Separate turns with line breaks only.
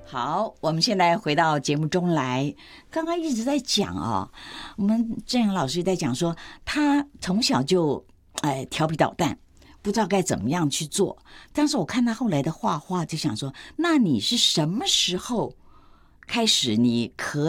好，我们现在回到节目中来。刚刚一直在讲我们郑阳老师在讲说，他从小就调皮捣蛋，不知道该怎么样去做。但是我看他后来的画画，就想说，那你是什么时候开始你可